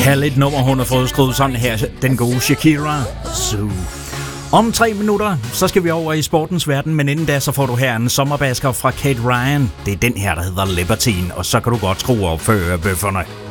Herligt nummer, hun har fået skruet sådan her. Den gode Shakira. Zoo. Om 3 minutter, så skal vi over i sportens verden, men inden da, så får du her en sommerbasker fra Kate Ryan. Det er den her, der hedder Libertine, og så kan du godt skrue op for ørebøfferne.